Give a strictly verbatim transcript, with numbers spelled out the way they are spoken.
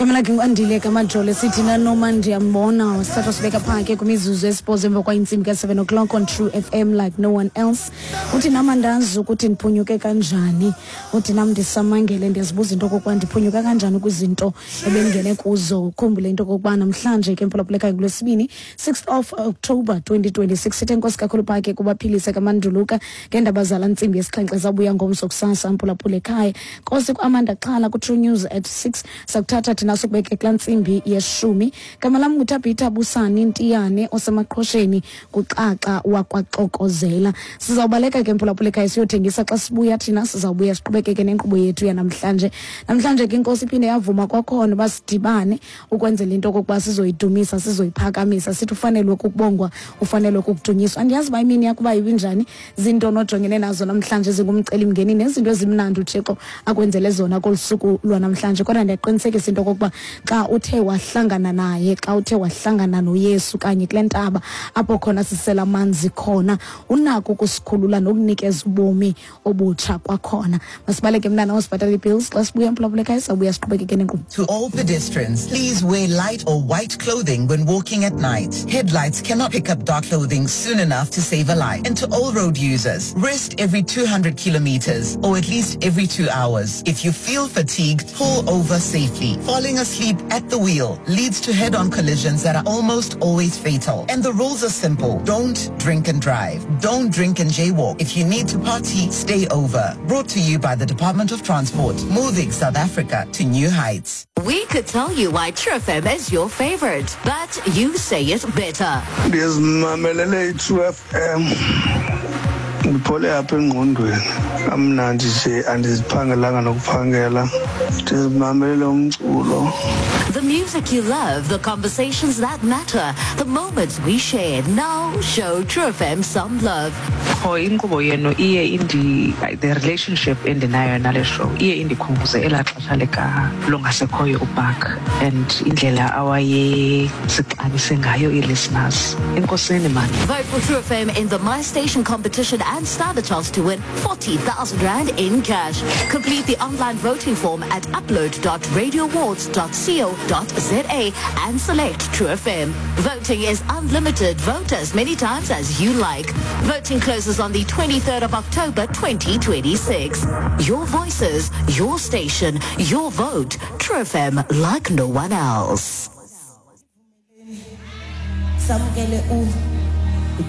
Kamela ngingandile kaMajole sithi na noma ndiyambona wasithatha sibeka phake kumizuzu esiphoze emva kwaintsimbi ka seven o'clock on True F M like no one else. Uthi namandazi ukuthi ndiphunyuke kanjani. Uthi nam ndisamangele ndiyazibuza into kokuba ndiphunyuka kanjani kwizinto ebengene kuzo. Ukhumbule into kokuba namhlanje ke mphulaphuleka ngolwesibini sixth of October twenty twenty-six. Sithe nkosi kakhulu phake kubaphilise kaManduluka ngendaba zala ntsimbi yesixhenxe zabuya ngomso kusasa mphulaphule ekhaya. Nkosi kuAmanda Xhala ku True News at six sakuthatha thina sokubeke klantsimbi yeshumi. Gama lam nguthabitha Busani Ntiyane osemaqhosheni kuxaxa wakwaxokozela. Sizawubaleka ke mphulaphule ekhaya siyothengisa xa sibuya thina sizawubuya siqhubekeke nenkqubo yethu yanamhlanje. Namhlanje ke inkosi iphinde yavuma kwakhona basidibane ukwenzela into kokuba sizoyidumisa sizoyiphakamisa sithi ufanelwe ukubongwa ufanelwe ukudunyiswa. Andiyazi ba imini yakuba yibinjani zinto nojongene nazo namhlanje zingumceli mngeni nezinto ezimnandi uThixo akwenzele zona kolusuku lwanamhlanje. Kodwa ndiyaqinisekisa into kokuba xa uthe wahlangana naye xa uthe wahlangana noYesu kanye kule ntaba apho khona sisela amanzi khona unako ukusikhulula nokunikeza ubomi obutsha kwakhona. Masibaleke mntana osibhatala ibills xa sibuya mphulaphule ekhaya sabuya siqhubekeke nenkqubo. To all pedestrians, please wear light or white clothing when walking at night. Headlights cannot pick up dark clothing soon enough to save a life. And to all road users, rest every two hundred kilometers or at least every two hours. If you feel fatigued, pull over safely. Falling asleep at the wheel leads to head-on collisions that are almost always fatal. And the rules are simple. Don't drink and drive. Don't drink and jaywalk. If you need to party, stay over. Brought to you by the Department of Transport, moving South Africa to new heights. We could tell you why True F M is your favorite, but you say it better. There's Mamelele True F M. Ngipole apha engqondweni amnandi nje andiziphangelanga nokuphangela ndizimamele umculo. The music you love, the conversations that matter, the moments we shared. Now show True F M some love. Oh, inkqubo yenu iye indi the relationship endinayo nale show iye indikhumbuze elaa xesha lika longasekhoyo uBark and indlela awaye sixabise ngayo ii-listeners. Enkosini man. Vote for True F M in the My Station competition and stand a chance to win forty thousand rand in cash. Complete the online voting form at upload dot radio awards dot co dot za and select True F M. Voting is unlimited. Vote as many times as you like. Voting closes on the twenty-third of October twenty twenty-six. Your voices, your station, your vote. True F M like no one else. Samukele u